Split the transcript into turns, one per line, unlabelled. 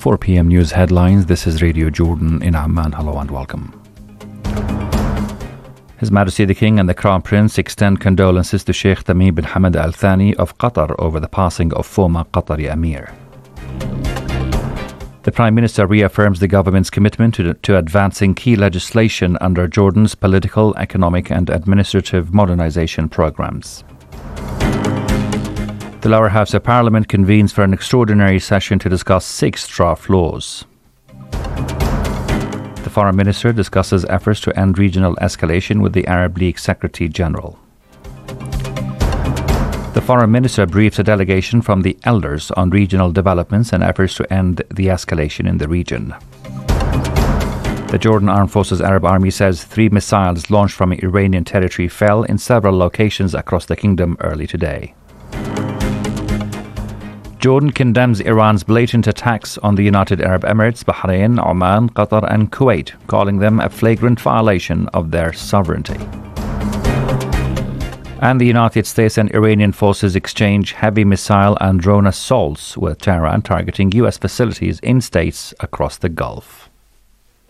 4 p.m. news headlines. This is Radio Jordan in Amman. Hello and welcome. His Majesty the King and the Crown Prince extend condolences to Sheikh Tamim bin Hamad Al Thani of Qatar over the passing of former Qatari Emir. The Prime Minister reaffirms the government's commitment to advancing key legislation under Jordan's political, economic and administrative modernization programs. The lower house of Parliament convenes for an extraordinary session to discuss 6 draft laws. The Foreign Minister discusses efforts to end regional escalation with the Arab League Secretary General. The Foreign Minister briefs a delegation from the elders on regional developments and efforts to end the escalation in the region. The Jordan Armed Forces Arab Army says 3 missiles launched from Iranian territory fell in several locations across the kingdom early today. Jordan condemns Iran's blatant attacks on the United Arab Emirates, Bahrain, Oman, Qatar and Kuwait, calling them a flagrant violation of their sovereignty. And the United States and Iranian forces exchange heavy missile and drone assaults with Tehran targeting U.S. facilities in states across the Gulf.